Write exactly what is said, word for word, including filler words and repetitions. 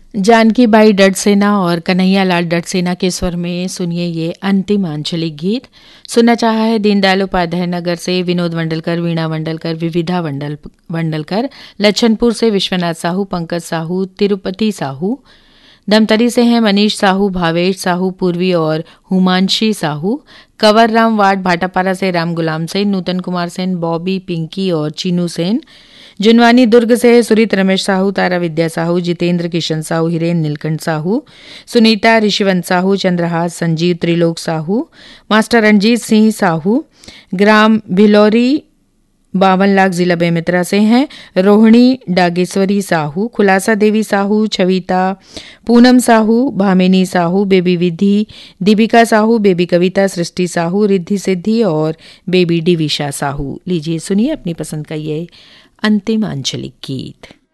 जानकी बाई डडसेना और कन्हैया लाल डडसेना के स्वर में सुनिए ये अंतिम आंचलिक गीत। सुनना चाहा है दीनदयाल उपाध्याय नगर से विनोद वंडलकर, वीणा वंडलकर, विविधा वंडल वंडलकर, लच्छनपुर से विश्वनाथ साहू, पंकज साहू, तिरुपति साहू, दमतरी से हैं मनीष साहू, भावेश साहू, पूर्वी और हुमांशी साहू, कंवर राम वार्ड भाटापारा से राम गुलाम सेन, नूतन कुमार सेन, बॉबी, पिंकी और चीनू सेन, जुनवानी दुर्ग से सुरीत रमेश साहू, तारा विद्या साहू, जितेंद्र किशन साहू, हिरेन नीलकंठ साहू, सुनीता ऋषिवंत साहू, चंद्रहास, संजीव त्रिलोक साहू, मास्टर रणजीत सिंह साहू, ग्राम भिलौरी बावन लाख जिला बेमित्रा से हैं रोहिणी डागेश्वरी साहू, खुलासा देवी साहू, छविता, पूनम साहू, भामिनी साहू, बेबी विधि, दीपिका साहू, बेबी कविता, सृष्टि साहू, रिद्धि सिद्धि और बेबी डिविशा साहू। लीजिए सुनिए अपनी पसंद का ये अंतिम आंचलिक गीत।